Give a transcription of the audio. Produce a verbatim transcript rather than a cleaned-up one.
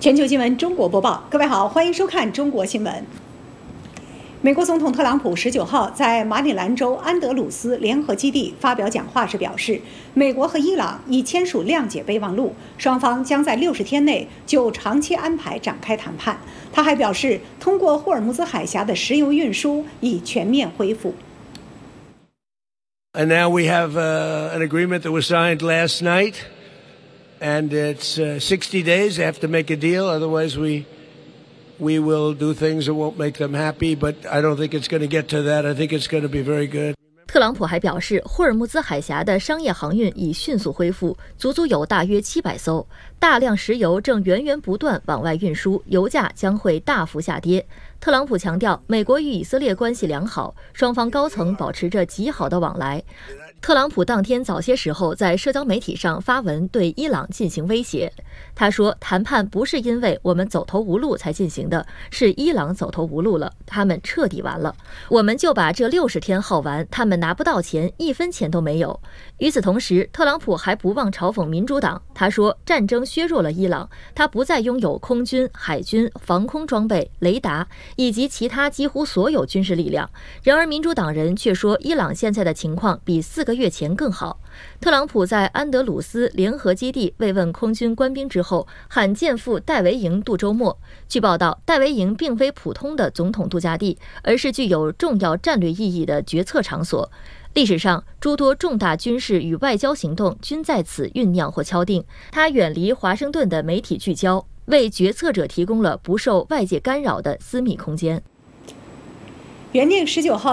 全球新闻中国播报，各位好，欢迎收看中国新闻。美国总统特朗普十九号在马里兰州安德鲁斯联合基地发表讲话时表示，美国和伊朗已签署谅解备忘录，双方将在六十天内就长期安排展开谈判。他还表示，通过霍尔木兹海峡的石油运输已全面恢复。 And now we have uh, an agreement that was signed last night, and it's uh, sixty days. They have to make a deal, otherwise we we will do things that won't make them happy. But I don't think it's going to get to that. I think it's going to be very good. 特朗普还表示，霍尔木兹海峡的商业航运已迅速恢复，足足有大约七百艘，大量石油正源源不断往外运输，油价将会大幅下跌。特朗普强调，美国与以色列关系良好，双方高层保持着极好的往来。特朗普当天早些时候在社交媒体上发文对伊朗进行威胁。他说，谈判不是因为我们走投无路才进行的，是伊朗走投无路了，他们彻底完了，我们就把这六十天耗完，他们拿不到钱，一分钱都没有。与此同时，特朗普还不忘嘲讽民主党，他说战争削弱了伊朗，他不再拥有空军、海军、防空装备、雷达以及其他几乎所有军事力量。然而民主党人却说伊朗现在的情况比四个月前更好。特朗普在安德鲁斯联合基地慰问空军官兵之后，罕见赴戴维营度周末。据报道，戴维营并非普通的总统度假地，而是具有重要战略意义的决策场所。历史上，诸多重大军事与外交行动均在此酝酿或敲定。它远离华盛顿的媒体聚焦，为决策者提供了不受外界干扰的私密空间。 原定十九号